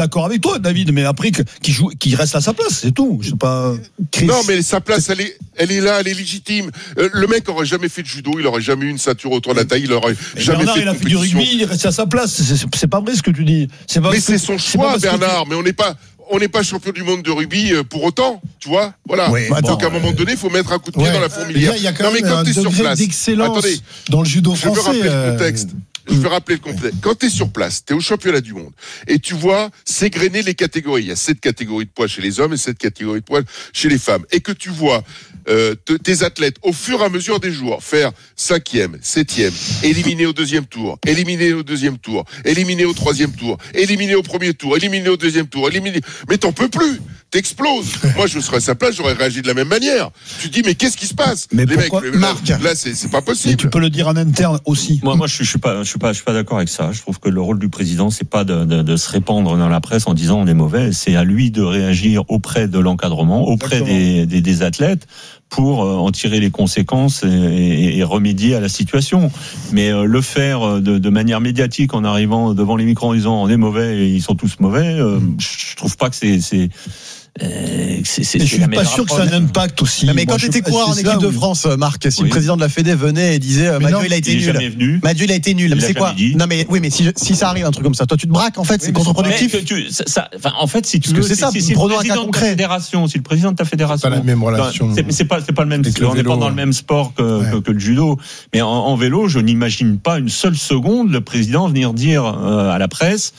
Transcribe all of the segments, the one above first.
d'accord avec toi, David, mais après qu'il reste à sa place, c'est tout. Je sais pas. Chris. Non, mais sa place, elle est là, elle est légitime. Le mec aurait jamais fait de judo, il aurait jamais eu une ceinture autour de la taille, il aurait jamais fait de compétition. Il a fait du rugby, il reste à sa place. C'est pas vrai ce que tu dis. Mais c'est son choix, Bernard. Mais on n'est pas champion du monde de rugby pour autant, tu vois. Voilà. Oui, donc à un moment donné, il faut mettre un coup de pied dans la fourmilière. Il y a quand même un degré d'excellence dans le judo français. Je veux rappeler le contexte. Je vais rappeler le complet. Quand tu es sur place, tu es au championnat du monde et tu vois s'égrener les catégories. Il y a 7 catégories de poids chez les hommes et 7 catégories de poids chez les femmes. Et que tu vois tes athlètes, au fur et à mesure des jours, faire 5e, 7e, éliminés au 2e tour, éliminés au 2e tour, éliminés au 3e tour, éliminés au 1er tour, éliminés au 2e tour, éliminés. Mais t'en peux plus. T'exploses. Moi, je serais à sa place, j'aurais réagi de la même manière. Tu te dis, mais qu'est-ce qui se passe? Mais les mecs, là, c'est pas possible. Mais tu peux le dire en interne aussi. Moi, je suis pas d'accord avec ça. Je trouve que le rôle du président, c'est pas de se répandre dans la presse en disant on est mauvais. C'est à lui de réagir auprès de l'encadrement, auprès des athlètes, pour en tirer les conséquences et remédier à la situation. Mais le faire de manière médiatique en arrivant devant les micros en disant on est mauvais et ils sont tous mauvais, je trouve pas que c'est je suis pas sûr que ça ait un impact aussi. Mais quand tu étais coureur en équipe de France, Marc, si le président de la Fédé venait et disait Mathieu il a été nul. Mathieu il a été nul. Mais c'est quoi? Non mais oui, mais si ça arrive un truc comme ça, toi tu te braques en fait, c'est contre-productif. En fait, si tu veux, c'est ça. Prenons un cas concret. Si le président de ta fédération, c'est pas la même relation. C'est pas le même. On n'est pas dans le même sport que le judo. Mais en vélo, je n'imagine pas une seule seconde le président venir dire à la presse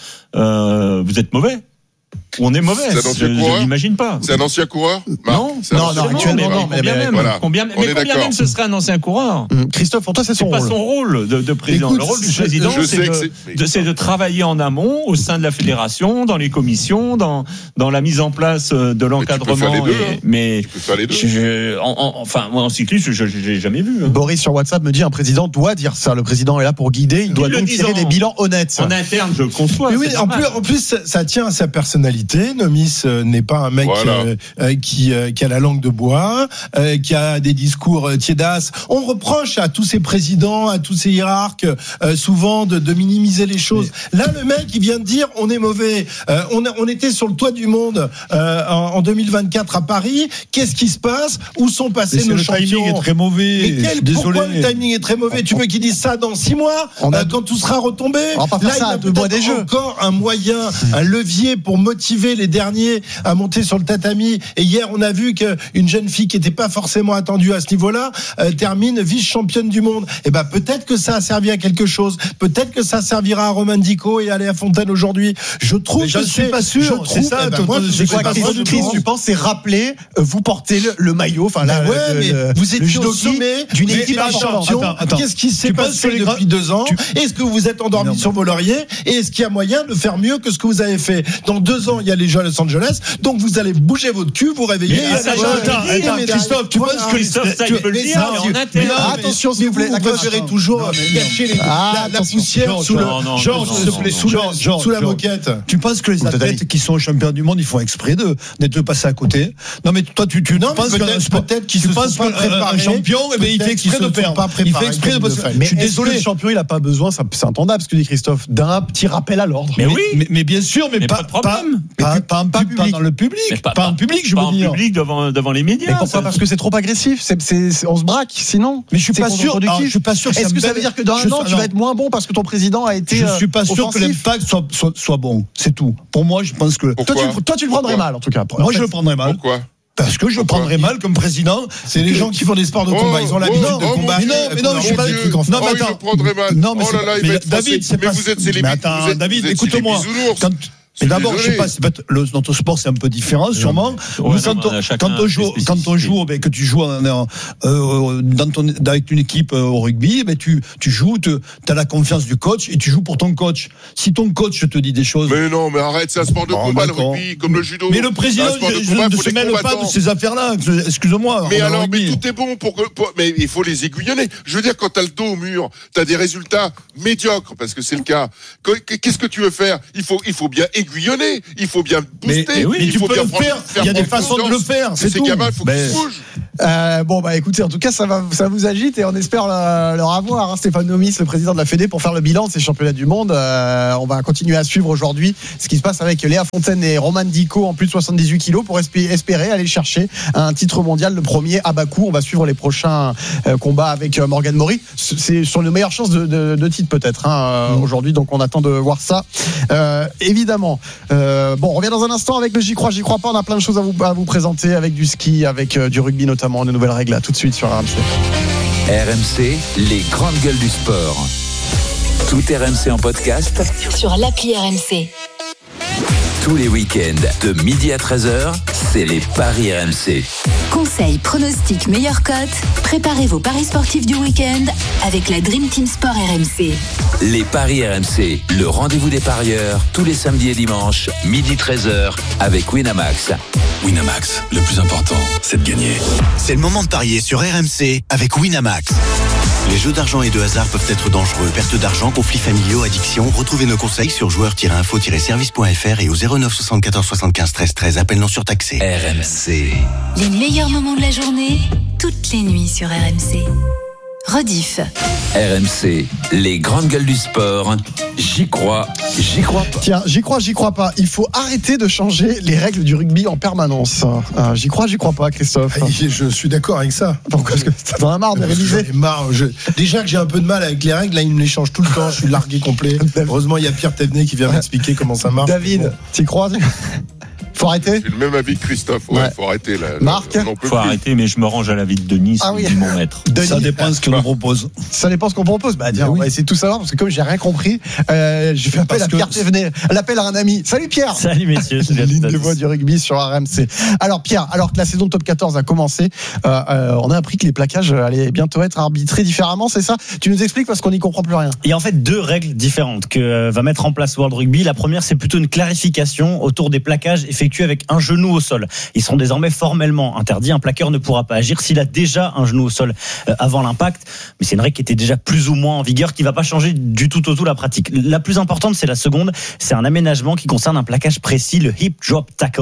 vous êtes mauvais. On est mauvais, je n'imagine pas. C'est un ancien coureur? Non, actuellement non. Combien même ce serait un ancien coureur? Christophe, pour toi, c'est son rôle. C'est pas son rôle de président. Le rôle du président, c'est de travailler en amont, au sein de la fédération, dans les commissions, dans la mise en place de l'encadrement. Mais tu peux faire les deux. Enfin, moi, en cyclisme, je l'ai jamais vu. Boris sur WhatsApp me dit un président doit dire ça. Le président est là pour guider. Il doit donc tirer des bilans honnêtes. En interne, je le conçois. Oui, en plus, ça tient à sa personnalité. Nomis n'est pas un mec qui a la langue de bois, qui a des discours tiédasses. On reproche à tous ces présidents, à tous ces hiérarques, souvent de minimiser les choses. Là, le mec, il vient de dire on est mauvais. On était sur le toit du monde en 2024 à Paris. Qu'est-ce qui se passe? Où sont passés nos champions? Le timing est très mauvais. Pourquoi le timing est très mauvais? Tu veux qu'il dise ça dans 6 mois, quand tout sera retombé? On va pas faire ça à 2 mois des Jeux. Encore un moyen, un levier pour motiver les derniers à monter sur le tatami. Et hier, on a vu qu'une jeune fille qui n'était pas forcément attendue à ce niveau-là termine vice-championne du monde. Et ben peut-être que ça a servi à quelque chose. Peut-être que ça servira à Romain Dico et à Léa Fontaine aujourd'hui. Je trouve que suis pas sûr. C'est ça. C'est quoi, Chris, tu penses, c'est rappeler, vous portez le maillot. Enfin, vous étiez au sommet d'une équipe de champions. Qu'est-ce qui s'est passé depuis 2 ans? Est-ce que vous vous êtes endormi sur vos lauriers? Et est-ce qu'il y a moyen de faire mieux que ce que vous avez fait? Dans 2 ans, il y a les Jeux à Los Angeles, donc vous allez bouger votre cul, vous réveiller. Christophe, tu penses que ça il peut le dire en interne. Attention, s'il vous plaît, vous préférez toujours gâcher la poussière sous la moquette. Tu penses que les athlètes qui sont champions du monde, ils font exprès d'être passés à côté? Non, mais toi, tu penses peut-être qu'ils se sont pas préparés. Un champion, il fait exprès de perdre. Il fait exprès de passer. Je suis désolé. Le champion, il n'a pas besoin, c'est entendable ce que dit Christophe, d'un petit rappel à l'ordre. Mais oui, mais bien sûr, mais pas de problème. Pas dans le public. Pas en public, je veux dire. Pas en public devant les médias. Mais pourquoi? Parce que c'est trop agressif. On se braque, sinon. Mais je suis pas sûr. Je suis pas sûr. Est-ce que ça veut dire que dans un an, tu vas être moins bon parce que ton président a été. Je suis pas sûr que l'impact soit bon. C'est tout. Pour moi, je pense que. Toi, tu le prendrais mal, en tout cas. Moi, je le prendrais mal. Pourquoi? Parce que je prendrais mal comme président. C'est les gens qui font des sports de combat. Ils ont l'habitude de combattre. Mais non, je suis pas. Non, mais attends. Je prendrais mal. Non, mais David, c'est pas. Mais vous êtes célébité. Mais attends, David, écoute-moi. Mais d'abord, je sais pas, notre sport c'est un peu différent, sûrement. Quand on joue, que tu joues avec une équipe au rugby, tu joues, t'as la confiance du coach et tu joues pour ton coach. Si ton coach te dit des choses. Mais non, mais arrête, c'est un sport de combat, le rugby, comme le judo. Mais le président ne se mêle pas de ces affaires-là. Excuse-moi. Mais alors, mais tout est bon mais il faut les aiguillonner. Je veux dire, quand t'as le dos au mur, t'as des résultats médiocres, parce que c'est le cas. Qu'est-ce que tu veux faire? Il faut bien aiguillonner, il faut bien booster, mais tu peux le faire. Il y a des façons de le faire. C'est ces gamins, il faut qu'ils se bougent. Écoutez, en tout cas, ça vous agite et on espère leur avoir. Hein, Stéphane Nomis, le président de la Fédé, pour faire le bilan de ces championnats du monde. On va continuer à suivre aujourd'hui ce qui se passe avec Léa Fontaine et Roman Dico en plus de 78 kilos pour espérer aller chercher un titre mondial, le premier à Bakou. On va suivre les prochains combats avec Morgane Maury. C'est sur les meilleures chances de titre peut-être aujourd'hui, donc on attend de voir ça. Évidemment. On revient dans un instant avec le J'y crois pas. On a plein de choses à vous présenter avec du ski, avec du rugby notamment, de nouvelles règles là, tout de suite sur RMC. RMC, les grandes gueules du sport. Tout RMC en podcast sur l'appli RMC. Tous les week-ends de midi à 13h, c'est les paris RMC. Conseils, pronostics, meilleures cotes. Préparez vos paris sportifs du week-end avec la Dream Team Sport RMC. Les paris RMC, le rendez-vous des parieurs, tous les samedis et dimanches, midi 13h, avec Winamax. Winamax, le plus important, c'est de gagner. C'est le moment de parier sur RMC avec Winamax. Les jeux d'argent et de hasard peuvent être dangereux. Perte d'argent, conflits familiaux, addiction. Retrouvez nos conseils sur joueurs-info-service.fr et au 09 74 75 13 13. Appel non surtaxé. RMC. Les meilleurs moments de la journée, toutes les nuits sur RMC. Rediff. RMC, les grandes gueules du sport. J'y crois pas. Tiens, j'y crois pas. Il faut arrêter de changer les règles du rugby en permanence. J'y crois pas, Christophe. Je suis d'accord avec ça. Pourquoi ? Parce que t'en as marre de réviser. Déjà que j'ai un peu de mal avec les règles, là, ils me les changent tout le temps. Je suis largué complet. Heureusement, il y a Pierre Thévenet qui vient m'expliquer comment ça marche. David, t'y crois ? Faut arrêter. J'ai le même avis que Christophe. Ouais. Faut arrêter là. Marc, faut arrêter, mais je me range à l'avis de Denis. Du mon maître. Ça dépend ce qu'on propose. Ça dépend ce qu'on propose. On va essayer de tout savoir parce que comme j'ai rien compris, je fais appel à Pierre Thévenet. L'appel à un ami. Salut Pierre. Salut messieurs. Ligne de voix du rugby sur RMC. Alors Pierre, alors que la saison de Top 14 a commencé, on a appris que les plaquages allaient bientôt être arbitrés différemment. C'est ça ? Tu nous expliques parce qu'on n'y comprend plus rien. Il y a en fait deux règles différentes que va mettre en place World Rugby. La première, c'est plutôt une clarification autour des plaquages effectués avec un genou au sol. Ils seront désormais formellement interdits. Un plaqueur ne pourra pas agir s'il a déjà un genou au sol avant l'impact. Mais c'est une règle qui était déjà plus ou moins en vigueur, qui ne va pas changer du tout au tout la pratique. La plus importante, c'est la seconde. C'est un aménagement qui concerne un plaquage précis, le hip drop tackle,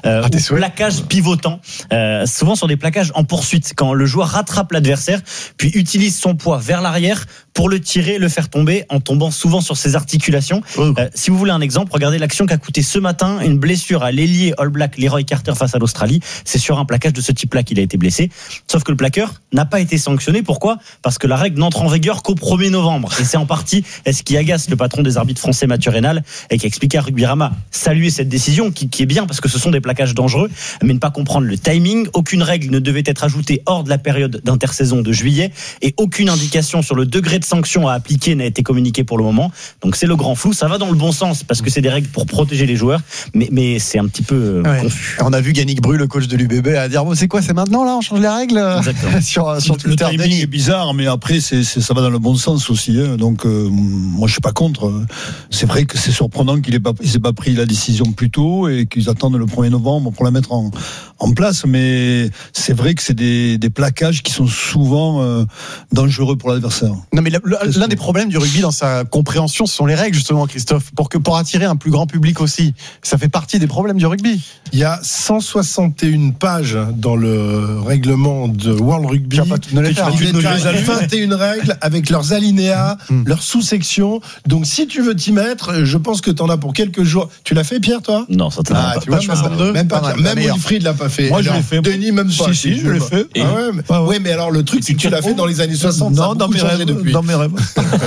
ou plaquage pivotant. Souvent sur des plaquages en poursuite, quand le joueur rattrape l'adversaire, puis utilise son poids vers l'arrière pour le tirer, le faire tomber, en tombant souvent sur ses articulations. Si vous voulez un exemple, regardez l'action qu'a coûté ce matin une blessure à l'ailier All Black Leroy Carter face à l'Australie. C'est sur un plaquage de ce type-là qu'il a été blessé. Sauf que le plaqueur n'a pas été sanctionné. Pourquoi ? Parce que la règle n'entre en vigueur qu'au 1er novembre. Et c'est en partie ce qui agace le patron des arbitres français, Mathieu Reynal, et qui a expliqué à Rugbyrama saluer cette décision, qui est bien parce que ce sont des plaquages dangereux, mais ne pas comprendre le timing. Aucune règle ne devait être ajoutée hors de la période d'intersaison de juillet, et aucune indication sur le degré de sanction à appliquer n'a été communiquée pour le moment. Donc c'est le grand flou. Ça va dans le bon sens parce que c'est des règles pour protéger les joueurs, mais c'est un petit peu confus. On a vu Yannick Bru, le coach de l'UBB, à dire c'est quoi, c'est maintenant là, on change les règles. sur Twitter. Le timing est bizarre, mais après ça va dans le bon sens aussi. Donc moi je suis pas contre. C'est vrai que c'est surprenant qu'ils aient pas pris la décision plus tôt et qu'ils attendent le 1er novembre pour la mettre en place. Mais c'est vrai que c'est des plaquages qui sont souvent dangereux pour l'adversaire. Non, mais l'un des problèmes du rugby dans sa compréhension, ce sont les règles justement, Christophe, pour attirer un plus grand public aussi. Ça fait partie des problèmes du rugby. Il y a 161 pages dans le règlement de World Rugby. Il y a 21 règles avec leurs alinéas, leurs sous-sections. Donc si tu veux t'y mettre, je pense que tu en as pour quelques jours. Tu l'as fait, Pierre, toi ? Non, ça pas. Tu vois, 62. Même pas. Même Wilfried l'a pas fait. Moi, je l'ai fait. Denis, même pas. Si, je l'ai fait. Ouais, mais alors le truc, c'est que tu l'as fait dans les années 60. Non, dans mes rêves. Dans mes rêves.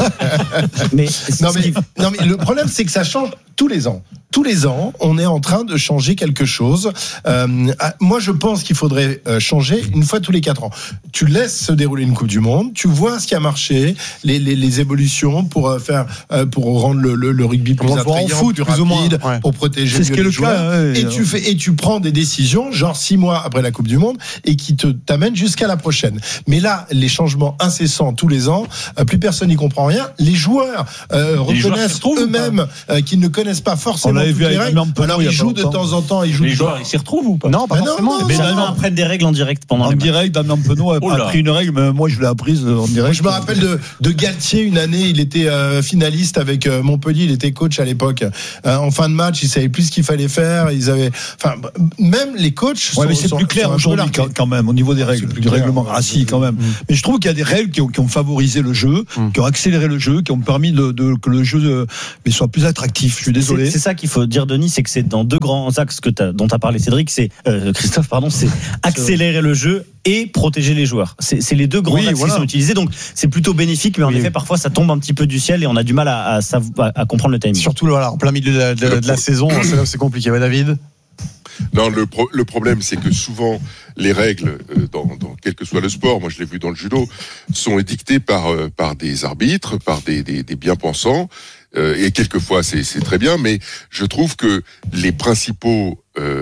Non, mais le problème, c'est que ça change tous les ans. Tous les ans, on est en train de changer quelque chose. Moi, je pense qu'il faudrait changer une fois tous les 4 ans. Tu laisses se dérouler une Coupe du Monde, tu vois ce qui a marché, les évolutions pour rendre le rugby plus attrayant, plus rapide, pour protéger les joueurs. Et tu prends des décisions, genre 6 mois après la Coupe du Monde, et qui t'amènent jusqu'à la prochaine. Mais là, les changements incessants tous les ans, plus personne n'y comprend rien. Les joueurs reconnaissent eux-mêmes qu'ils ne connaissent pas forcément toutes les règles. Alors ils jouent de temps en temps. Les joueurs, ils s'y retrouvent ou pas? Non, pas forcément. Mais ils apprennent des règles en direct pendant les matchs. En direct, Damien Penaud a pris une règle, mais moi je l'ai apprise en direct. Je me rappelle de Galtier, une année, il était finaliste avec Montpellier, il était coach à l'époque. En fin de match, il savait plus ce qu'il fallait faire. Même les coachs. Ouais, mais c'est plus clair aujourd'hui quand même au niveau des règles, du règlement. Ah si, quand même. Mais je trouve qu'il y a des règles qui ont favorisé le jeu, qui ont accéléré le jeu, qui ont permis que le jeu soit plus attractif. Je suis désolé. C'est ça qu'il faut dire, Denis, c'est que c'est dans deux grands axes dont tu as parlé, Cédric, c'est Christophe, pardon, c'est accélérer le jeu et protéger les joueurs. C'est les deux grands axes qui sont utilisés, donc c'est plutôt bénéfique, mais en effet, parfois ça tombe un petit peu du ciel et on a du mal à comprendre le timing. Surtout en plein milieu de la saison, c'est là où c'est compliqué. Ouais, David? Non, le problème, c'est que souvent, les règles, dans quel que soit le sport, moi je l'ai vu dans le judo, sont édictées par des arbitres, par des bien-pensants, et quelquefois c'est très bien, mais je trouve que les principaux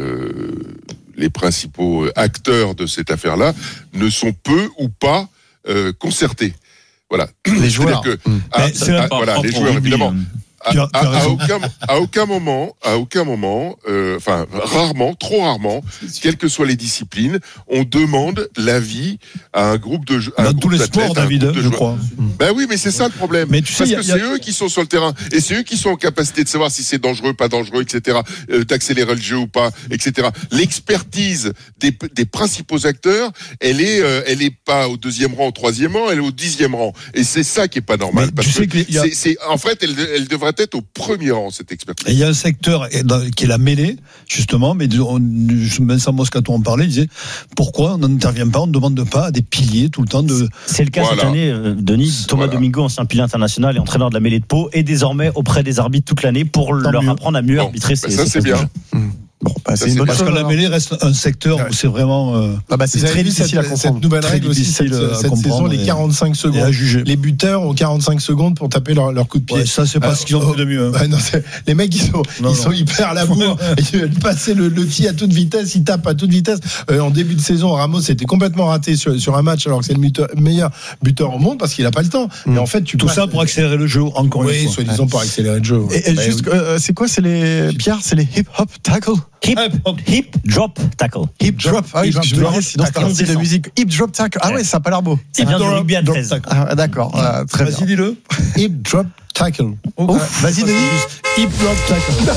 acteurs de cette affaire-là ne sont peu ou pas concertés. Voilà. Les joueurs. Les joueurs, évidemment. À aucun moment, rarement, trop rarement, quelles que soient les disciplines, on demande l'avis à un groupe de joueurs. Dans tous les sports, David, je crois. Ben oui, mais c'est ça le problème. Mais tu sais, parce que c'est eux qui sont sur le terrain et c'est eux qui sont en capacité de savoir si c'est dangereux, pas dangereux, etc. D'accélérer le jeu ou pas, etc. L'expertise des principaux acteurs, elle est pas au 2e rang, au 3e rang, elle est au 10e rang. Et c'est ça qui est pas normal. Mais parce que en fait, elle devrait être au 1er rang, cette expertise. Et il y a un secteur qui est la mêlée, justement, mais Vincent Moscato en parlait, il disait pourquoi on n'intervient pas, on ne demande pas à des piliers tout le temps de. C'est le cas cette année, Denis. Thomas Domingo, ancien pilier international et entraîneur de la mêlée de Pau, est désormais auprès des arbitres toute l'année pour leur apprendre à mieux arbitrer. Ça, c'est bien. Bon, c'est une bonne parce chose. que la mêlée reste un secteur où c'est vraiment. C'est très difficile à comprendre. Cette nouvelle règle aussi, cette saison, les 45 secondes. Les buteurs ont 45 secondes pour taper leur coup de pied. Ouais, ça, c'est pas ce qu'ils ont fait de mieux. Les mecs, ils sont hyper à la bourre. Ils veulent passer le tir à toute vitesse. Ils tapent à toute vitesse. En début de saison, Ramos était complètement raté sur un match, alors que c'est le meilleur buteur au monde parce qu'il a pas le temps. Et en fait, tout ça pour accélérer le jeu, encore une fois. Oui, soi-disant pour accélérer le jeu. Et juste, c'est quoi, c'est les hip-hop tackle? Hip drop tackle. Hip drop. Ah oui, je me disais, sinon c'est un style de musique. Hip drop tackle. Ah ouais, ça a pas l'air beau. C'est bien du rugby à 13. D'accord, très bien. Vas-y, dis-le. Hip drop tackle. Vas-y, Denis. Hip drop tackle.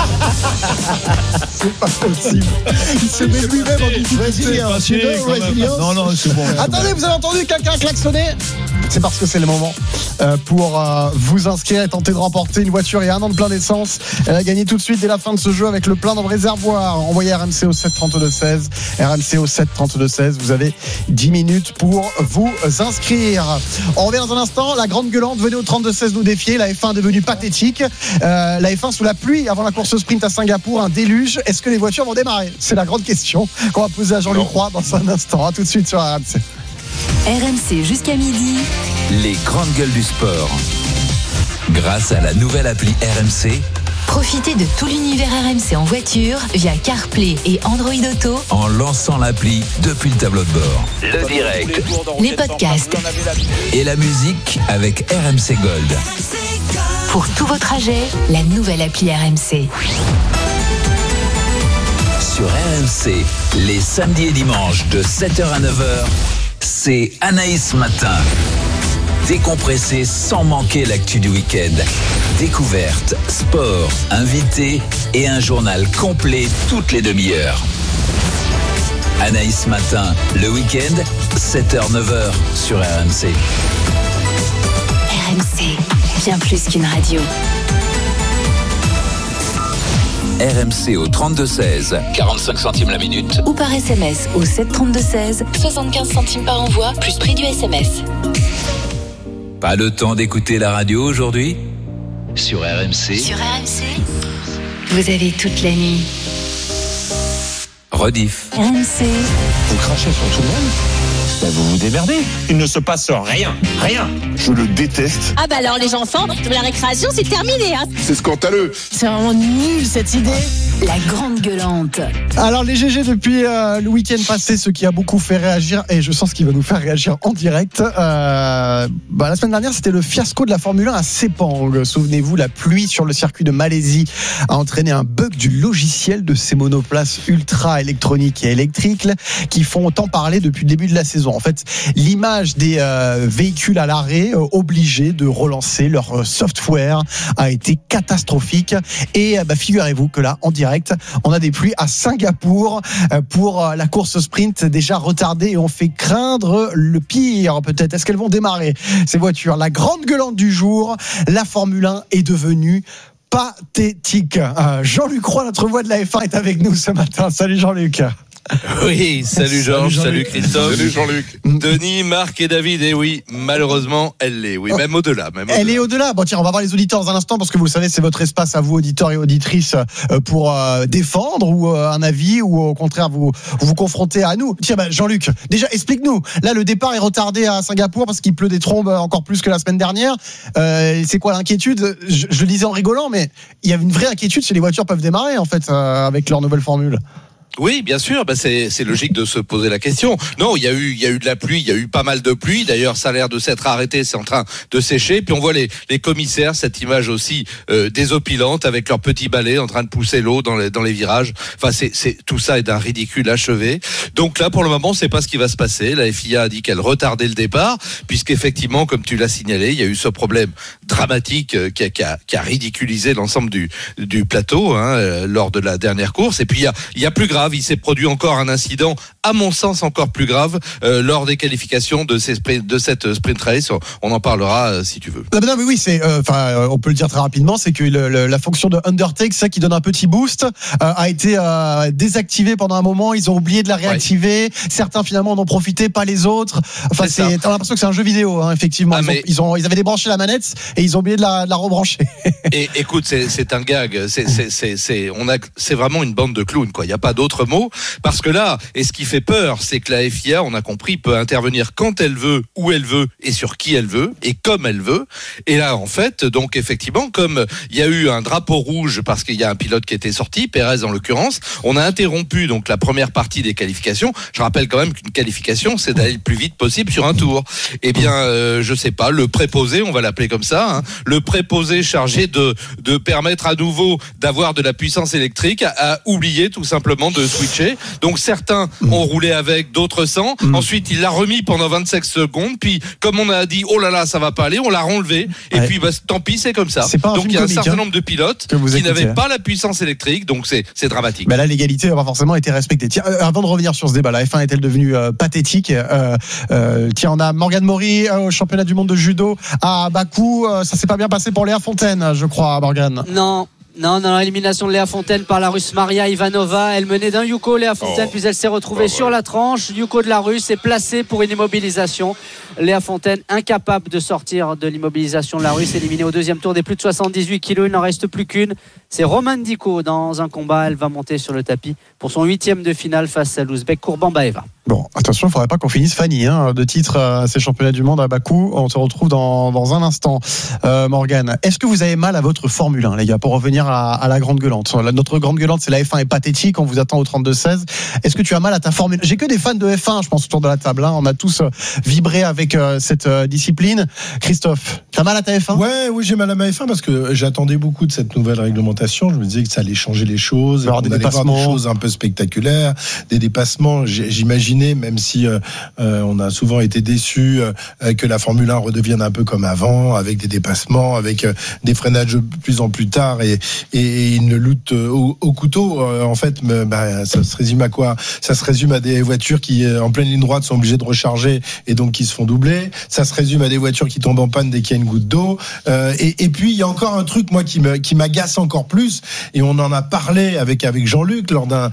C'est pas possible. Il se met lui-même en difficulté. Non, c'est bon. Attendez, vous avez entendu quelqu'un klaxonner? C'est parce que c'est le moment pour vous inscrire et tenter de remporter une voiture et 1 an de plein d'essence. Elle a gagné tout de suite dès la fin de ce jeu avec le plein dans le réservoir. Envoyez RMC au 732-16. RMC au 732-16. Vous avez 10 minutes pour vous inscrire. On revient dans un instant. La grande gueulante, venez au 32-16 nous défier. La F1 est devenue pathétique. La F1 sous la pluie avant la course sprint à Singapour, un déluge. Est-ce que les voitures vont démarrer? C'est la grande question qu'on va poser à Jean-Luc Roy dans un instant. À tout de suite sur RMC. RMC jusqu'à midi. Les grandes gueules du sport. Grâce à la nouvelle appli RMC, Profitez de tout l'univers RMC en voiture via CarPlay et Android Auto en lançant l'appli depuis le tableau de bord. Le direct, les podcasts et la musique avec RMC Gold. Pour tous vos trajets, la nouvelle appli RMC. Sur RMC, les samedis et dimanches de 7h à 9h, c'est Anaïs Matin. Décompressé sans manquer l'actu du week-end. Découverte, sport, invités et un journal complet toutes les demi-heures. Anaïs Matin, le week-end, 7h-9h sur RMC. RMC, bien plus qu'une radio. RMC au 32-16, 45 centimes la minute. Ou par SMS au 732-16, 75 centimes par envoi, plus prix du SMS. Pas le temps d'écouter la radio aujourd'hui ? Sur RMC. Sur RMC, vous avez toute la nuit. Rediff. RMC. Vous crachez sur tout le monde ? Ben vous vous démerdez. Il ne se passe rien. Je le déteste. Ah bah alors les enfants, la récréation c'est terminé. Hein. C'est scandaleux. C'est vraiment nul cette idée. La grande gueulante. Alors les GG depuis le week-end passé, ce qui a beaucoup fait réagir, et je sens ce qui va nous faire réagir en direct. La semaine dernière, c'était le fiasco de la Formule 1 à Sepang. Souvenez-vous, la pluie sur le circuit de Malaisie a entraîné un bug du logiciel de ces monoplaces ultra électroniques et électriques qui font tant parler depuis le début de la saison. En fait, l'image des véhicules à l'arrêt obligés de relancer leur software a été catastrophique. Et figurez-vous que là, en direct, on a des pluies à Singapour pour la course sprint déjà retardée et on fait craindre le pire peut-être. Est-ce qu'elles vont démarrer ces voitures? La grande gueulante du jour, la Formule 1 est devenue pathétique. Jean-Luc Roy, notre voix de la F1, est avec nous ce matin. Salut Jean-Luc. Oui, salut Georges, salut Christophe. Salut Jean-Luc. Denis, Marc et David, et oui, malheureusement, elle l'est. Oui, même au-delà. Elle est au-delà. Bon, tiens, on va voir les auditeurs dans un instant parce que vous le savez, c'est votre espace à vous, auditeurs et auditrices, pour défendre ou un avis ou au contraire vous confronter à nous. Tiens, Jean-Luc, déjà, explique-nous. Là, le départ est retardé à Singapour parce qu'il pleut des trombes encore plus que la semaine dernière. C'est quoi l'inquiétude? Je le disais en rigolant, mais il y a une vraie inquiétude si les voitures peuvent démarrer, en fait, avec leur nouvelle formule. Oui, bien sûr, c'est logique de se poser la question. Non, il y a eu de la pluie, il y a eu pas mal de pluie. D'ailleurs, ça a l'air de s'être arrêté, c'est en train de sécher. Puis on voit les commissaires, cette image aussi désopilante avec leurs petits balais en train de pousser l'eau dans les virages. Enfin, c'est tout ça est d'un ridicule achevé. Donc là, pour le moment, c'est pas ce qui va se passer. La FIA a dit qu'elle retardait le départ, puisqu'effectivement, comme tu l'as signalé, il y a eu ce problème dramatique qui a ridiculisé l'ensemble du plateau lors de la dernière course. Et puis il y a plus grave. Il s'est produit encore un incident, à mon sens encore plus grave, lors des qualifications de cette sprint race. On en parlera si tu veux. Non, mais oui, on peut le dire très rapidement, c'est que la fonction de undertake, ça qui donne un petit boost, a été désactivée pendant un moment. Ils ont oublié de la réactiver. Ouais. Certains finalement en ont profité, pas les autres. Enfin, t'as l'impression que c'est un jeu vidéo, effectivement. Ils avaient débranché la manette et ils ont oublié de la rebrancher. Et écoute, c'est un gag. C'est vraiment une bande de clowns, quoi. Il n'y a pas d'autre mot, parce que là, et ce qui fait peur, c'est que la FIA, on a compris, peut intervenir quand elle veut, où elle veut, et sur qui elle veut, et comme elle veut. Et là, en fait, donc effectivement, comme il y a eu un drapeau rouge, parce qu'il y a un pilote qui était sorti, Pérez en l'occurrence, on a interrompu donc la première partie des qualifications. Je rappelle quand même qu'une qualification, c'est d'aller le plus vite possible sur un tour. Eh bien, je sais pas, le préposé, on va l'appeler comme ça, le préposé chargé de permettre à nouveau d'avoir de la puissance électrique, a oublié tout simplement de switcher. Donc certains ont roulé avec, d'autres sans. Ensuite, il l'a remis pendant 25 secondes. Puis, comme on a dit, oh là là, ça va pas aller, on l'a renlevé. Et puis, tant pis, c'est comme ça. Donc il y a un certain nombre de pilotes qui n'avaient pas la puissance électrique. Donc c'est dramatique. Là, l'égalité n'a pas forcément été respectée. Tiens, avant de revenir sur ce débat, la F1 est-elle devenue pathétique? Tiens, on a Morgane Maury au championnat du monde de judo à Bakou. Ça s'est pas bien passé pour Léa Fontaine, je crois, Morgane. Non, élimination de Léa Fontaine par la Russe Maria Ivanova. Elle menait d'un Yuko, Léa Fontaine, puis elle s'est retrouvée sur la tranche. Yuko de la Russe est placée pour une immobilisation. Léa Fontaine, incapable de sortir de l'immobilisation de la Russe, éliminée au deuxième tour des plus de 78 kilos. Il n'en reste plus qu'une. C'est Roman Diko dans un combat. Elle va monter sur le tapis pour son 8e de finale face à l'Ouzbek Kourbanbaeva. Bon, attention, il ne faudrait pas qu'on finisse Fanny de titre à ces championnats du monde à Bakou. On se retrouve dans un instant. Morgane, est-ce que vous avez mal à votre Formule 1, les gars, pour revenir à la grande gueulante? Notre grande gueulante, c'est la F1 est pathétique. On vous attend au 32-16. Est-ce que tu as mal à ta Formule 1? J'ai que des fans de F1, je pense, autour de la table. On a tous vibré avec cette discipline. Christophe, tu as mal à ta F1? Oui, j'ai mal à ma F1 parce que j'attendais beaucoup de cette nouvelle réglementation. Je me disais que ça allait changer les choses. On allait voir des choses un peu spectaculaires, des dépassements. J'imaginais, même si on a souvent été déçus, que la Formule 1 redevienne un peu comme avant, avec des dépassements, avec des freinages de plus en plus tard et une lutte au couteau. En fait, ça se résume à quoi? Ça se résume à des voitures qui, en pleine ligne droite, sont obligées de recharger et donc qui se font doubler. Ça se résume à des voitures qui tombent en panne dès qu'il y a une goutte d'eau. Et puis, il y a encore un truc, moi, qui m'agace encore plus, et on en a parlé avec Jean-Luc lors d'un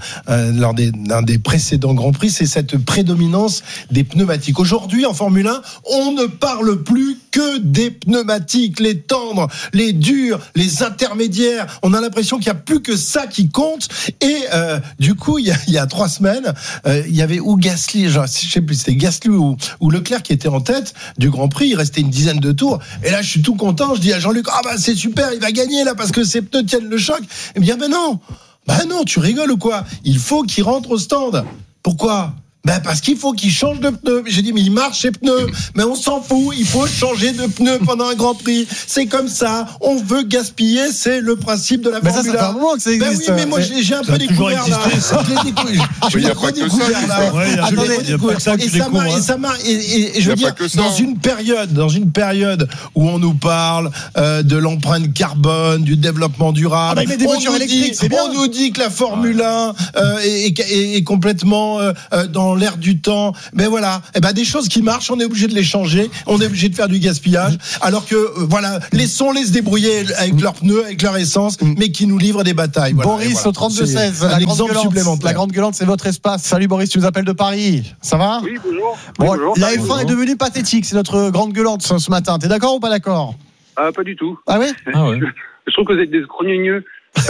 des précédents Grands Prix, c'est cette prédominance des pneumatiques. Aujourd'hui, en Formule 1, on ne parle plus que des pneumatiques, les tendres, les durs, les intermédiaires. On a l'impression qu'il n'y a plus que ça qui compte. Et du coup, il y a 3 semaines, il y avait ou Gasly, je sais plus, c'était Gasly ou Leclerc qui était en tête du Grand Prix. Il restait une dizaine de tours. Et là, je suis tout content. Je dis à Jean-Luc, c'est super, il va gagner là parce que ses pneus tiennent le choc. Eh bien, non. Bah non, tu rigoles ou quoi? Il faut qu'il rentre au stand. Pourquoi? Ben parce qu'il faut qu'il change de pneus. J'ai dit mais il marche ses pneus. Mais on s'en fout, il faut changer de pneus pendant un Grand Prix. C'est comme ça. On veut gaspiller, c'est le principe de la Formule 1. Mais ça fait un moment que ça existe. Ben oui, mais moi j'ai un peu découvert là. Je l'ai redécouvert là. Attendez, et je veux dire dans une période où on nous parle de l'empreinte carbone, du développement durable, avec des voitures électriques, c'est bien. On nous dit que la Formule 1 est complètement dans l'air du temps. Mais voilà, des choses qui marchent, on est obligé de les changer, on est obligé de faire du gaspillage, alors que voilà, laissons-les se débrouiller avec leurs pneus, avec leur essence, mais qui nous livrent des batailles. Voilà. Boris au 32-16, la grande gueulante, c'est votre espace. Salut Boris, tu nous appelles de Paris. Ça va? Oui, bonjour. Bonjour. La F1 est devenue pathétique, c'est notre grande gueulante ce matin. T'es d'accord ou pas d'accord? Pas du tout. Ah oui? Je trouve que vous êtes des grogneux.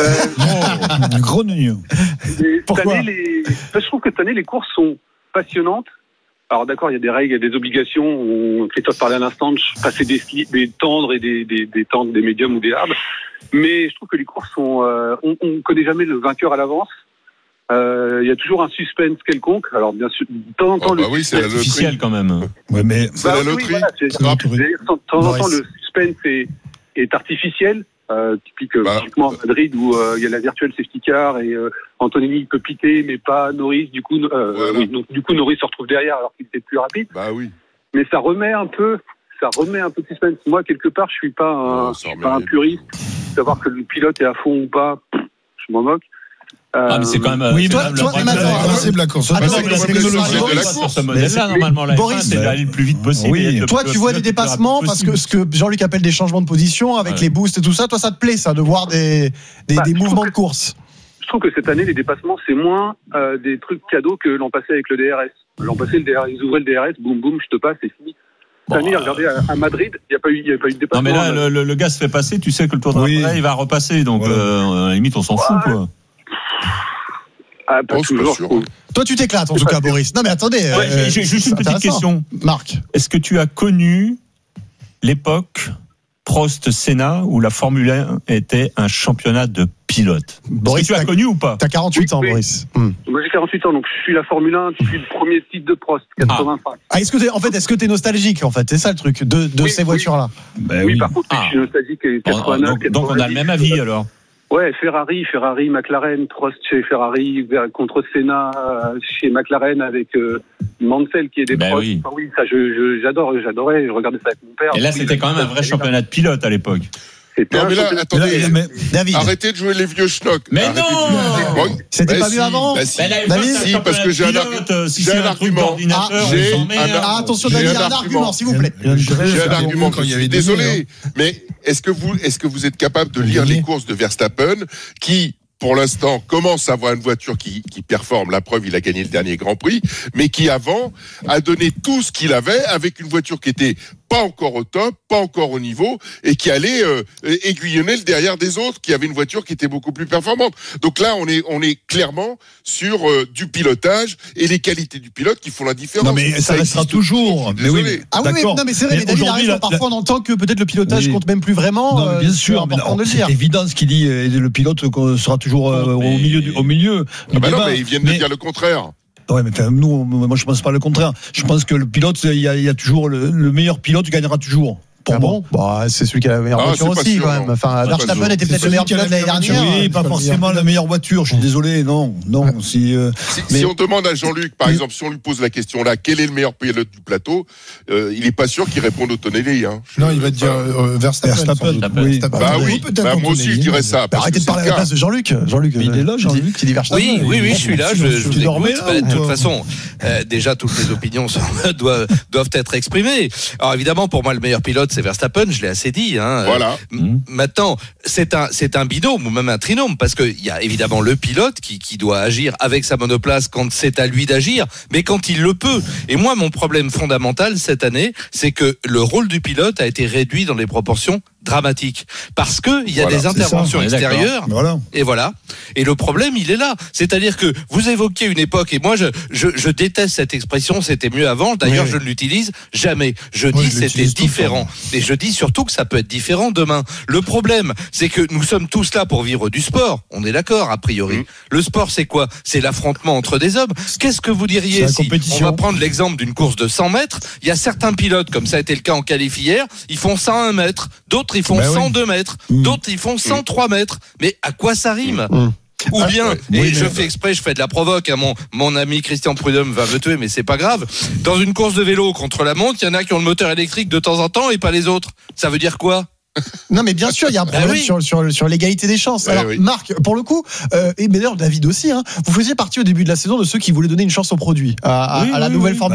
Grogneux. Pourquoi? Je trouve que cette année, les courses sont passionnantes. Alors d'accord, il y a des règles, il y a des obligations. Christophe parlait à l'instant de passer des tendres et des tendres, des médiums ou des hards. Mais je trouve que les courses sont... on connaît jamais le vainqueur à l'avance. Il y a toujours un suspense quelconque. Alors bien sûr, de temps en temps, c'est officiel quand même. Ouais, mais c'est la loterie. De temps en temps, le suspense est artificiel. Typiquement à Madrid où il y a la virtual safety car et Antonelli peut piter mais pas Norris. Du coup, donc du coup Norris se retrouve derrière alors qu'il était plus rapide. Mais ça remet un peu de suspense. Moi quelque part, je suis pas un puriste. Savoir que le pilote est à fond ou pas, je m'en moque. Mais c'est quand même. Oui, toi, c'est de la course. Sur ce modèle-là, normalement, la F1, c'est d'aller le plus vite possible. Oui. Toi, tu vois des dépassements parce que ce que Jean-Luc appelle des changements de position avec les boosts et tout ça. Toi, ça te plaît, ça, de voir des mouvements de course? Je trouve que cette année, les dépassements, c'est moins des trucs cadeaux que l'an passé avec le DRS. L'an passé, ils ouvraient le DRS, boum, boum, je te passe, c'est fini. Cette année, regardez, à Madrid, il n'y a pas eu de dépassement. Non, mais là, le gars se fait passer, tu sais que le tour de la il va repasser. Donc, à la limite, on s'en fout, quoi. Pas toujours. Toi, tu t'éclates en tout cas, Boris. Non, mais attendez. J'ai juste une petite question. Marc. Est-ce que tu as connu l'époque Prost-Senna où la Formule 1 était un championnat de pilotes? Boris, tu as connu ou pas? T'as 48 ans, Boris. Moi, j'ai 48 ans, donc je suis la Formule 1, je suis le premier titre de Prost, 85. Est-ce que t'es nostalgique, en fait? C'est ça le truc, de ces voitures-là? Oui, par contre, je suis nostalgique. 89, donc on a le même avis, alors? Ouais, Ferrari, McLaren, Prost chez Ferrari contre Senna chez McLaren avec Mansell qui est des Prost. Oui. Enfin, oui, ça j'adorais, je regardais ça avec mon père. Et là, c'était quand même un vrai championnat de pilote à l'époque. Non mais là, attendez, David. Arrêtez de jouer les vieux schnocks. Mais non, c'était pas mieux avant. David, si, parce que j'ai un argument. Attention, David, un argument, s'il vous plaît. J'ai un argument. Désolé, mais est-ce que vous êtes capable de lire les courses de Verstappen qui, pour l'instant, commence à avoir une voiture qui performe. La preuve, il a gagné le dernier Grand Prix, mais qui avant a donné tout ce qu'il avait avec une voiture qui était pas encore au top, pas encore au niveau, et qui allait aiguillonner le derrière des autres, qui avait une voiture qui était beaucoup plus performante. Donc là, on est clairement sur du pilotage et les qualités du pilote qui font la différence. Non, mais ça restera toujours. Mais oui, non, mais c'est vrai, mais David a raison. Parfois, on entend que peut-être le pilotage compte même plus vraiment. Non, bien sûr, c'est évident ce qu'il dit. Le pilote sera toujours au milieu. Non, mais ils viennent de dire le contraire. Ouais, mais moi je pense pas le contraire. Je pense que le pilote, il y a toujours le meilleur pilote gagnera toujours. Bon, c'est celui qui a la meilleure voiture aussi, quand même. Enfin, Verstappen était peut-être le meilleur pilote de l'année dernière. Oui, pas forcément la meilleure voiture. Je suis désolé, non. Si on demande à Jean-Luc, par exemple, si on lui pose la question là, quel est le meilleur pilote du plateau, il est pas sûr qu'il réponde au Tonelli. Non, il va dire Verstappen. Oui. Moi aussi, je dirais ça. Arrêtez de parler à la place de Jean-Luc. Il est là, Jean-Luc. Qui dit Verstappen. Oui, je suis là. Je vous écoute. De toute façon, déjà, toutes les opinions doivent être exprimées. Alors évidemment, pour moi, le meilleur pilote, c'est Verstappen, je l'ai assez dit. Voilà. Maintenant, c'est un binôme ou même un trinôme, parce qu'il y a évidemment le pilote qui doit agir avec sa monoplace quand c'est à lui d'agir, mais quand il le peut. Et moi, mon problème fondamental cette année, c'est que le rôle du pilote a été réduit dans les proportions dramatique parce que il y a des interventions extérieures et voilà. Et le problème, il est là. C'est-à-dire que vous évoquiez une époque et moi je déteste cette expression, c'était mieux avant. D'ailleurs, je ne l'utilise jamais. Je dis c'était différent et je dis surtout que ça peut être différent demain. Le problème, c'est que nous sommes tous là pour vivre du sport. On est d'accord a priori. Le sport, c'est quoi? C'est l'affrontement entre des hommes. Qu'est-ce que vous diriez si on va prendre l'exemple d'une course de 100 mètres? Il y a certains pilotes, comme ça a été le cas en qualif hier, ils font 101 mètres, d'autres ils font 102 mètres, d'autres ils font 103 mètres. Mais à quoi ça rime? Ou bien, je fais exprès, je fais de la provoque, hein, mon ami Christian Prudhomme va me tuer, mais c'est pas grave. Dans une course de vélo contre la montre, il y en a qui ont le moteur électrique de temps en temps et pas les autres. Ça veut dire quoi? Non mais bien sûr il y a un problème sur l'égalité des chances. Alors Marc, pour le coup, et d'ailleurs David aussi, hein, vous faisiez partie au début de la saison de ceux qui voulaient donner une chance au produit, à la nouvelle Formule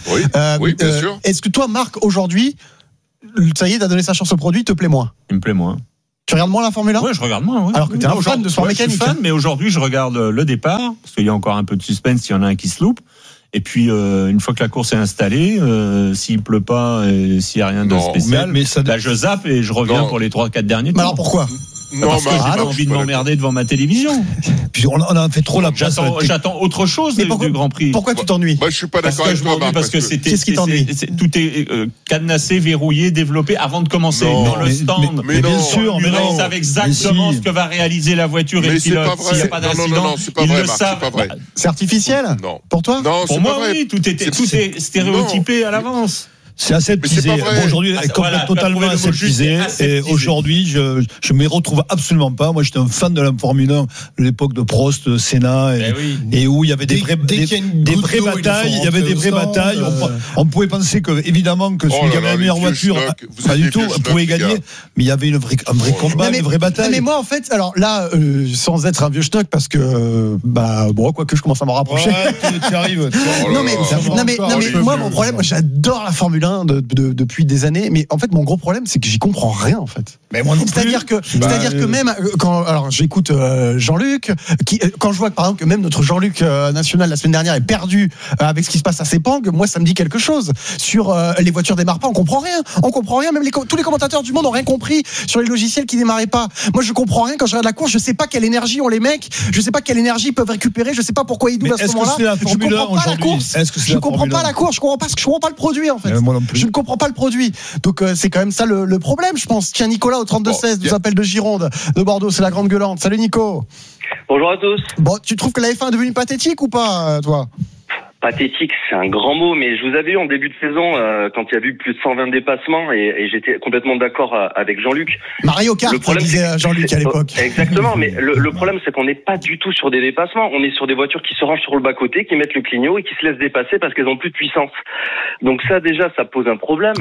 1. Oui, bien sûr. Est-ce que toi Marc, aujourd'hui, ça y est, t'as donné sa chance au produit, il te plaît moins? Il me plaît moins. Tu regardes moins la Formule 1? Oui, je regarde moins. Alors que t'es un fan de sport mécanique. Je suis fan, mais aujourd'hui je regarde le départ, parce qu'il y a encore un peu de suspense s'il y en a un qui se loupe. Et puis, une fois que la course est installée, s'il pleut pas et s'il n'y a rien de spécial, là, je zappe et je reviens pour les 3-4 derniers tours. Mais alors pourquoi? Parce que j'ai pas envie de m'emmerder devant ma télévision. Puis on a fait trop la place. J'attends autre chose du Grand Prix. Pourquoi tu t'ennuies? Moi, je suis pas d'accord avec toi, Marc. Parce que qu'est-ce qui t'ennuie? Tout est cadenassé, verrouillé, développé avant de commencer. Dans le stand. Mais bien sûr, mais non. Ils savent exactement ce que va réaliser la voiture et le pilote. S'il n'y a pas d'incident, ils le savent. C'est artificiel? Non. Pour toi? Non, pour moi, oui. Tout est stéréotypé à l'avance. C'est aseptisé. Bon, aujourd'hui, totalement aseptisé. Et aujourd'hui, je me retrouve absolument pas. Moi, j'étais un fan de la Formule 1 de l'époque de Prost, Senna, et où il y avait des vraies batailles. Il y avait des vraies batailles. On pouvait penser que, évidemment, que celui qui avait la meilleure voiture, pas du tout, pouvait gagner. Mais il y avait un vrai combat, une vraie bataille. Mais moi, en fait, alors là, sans être un vieux schnock, parce que, quoique je commence à m'en rapprocher. Tu arrives. Non, mais moi, mon problème, j'adore la Formule 1 depuis des années, mais en fait mon gros problème c'est que j'y comprends rien en fait. Mais moi non plus. C'est-à-dire que même quand j'écoute Jean-Luc, quand je vois par exemple que même notre Jean-Luc national la semaine dernière est perdu avec ce qui se passe à Sepang, moi ça me dit quelque chose sur les voitures démarrent pas, on comprend rien, même tous les commentateurs du monde ont rien compris sur les logiciels qui démarraient pas. Moi je comprends rien quand je regarde la course, je sais pas quelle énergie ont les mecs, je sais pas quelle énergie ils peuvent récupérer, je sais pas pourquoi ils doublent à ce moment-là. Je comprends pas la course. Je comprends pas la course, je comprends pas le produit en fait. Je ne comprends pas le produit. Donc c'est quand même ça le problème, je pense. Tiens, Nicolas au 32-16 nous appelle de Gironde, de Bordeaux, c'est la grande gueulante. Salut Nico. Bonjour à tous. Bon, tu trouves que la F1 est devenue pathétique ou pas, toi? Pathétique, c'est un grand mot, mais je vous avais eu en début de saison, quand il y a eu plus de 120 dépassements, et j'étais complètement d'accord avec Jean-Luc. Mario Kart, disait Jean-Luc à l'époque. Exactement, mais le problème, c'est qu'on n'est pas du tout sur des dépassements. On est sur des voitures qui se rangent sur le bas-côté, qui mettent le clignot et qui se laissent dépasser parce qu'elles n'ont plus de puissance. Donc ça, déjà, ça pose un problème.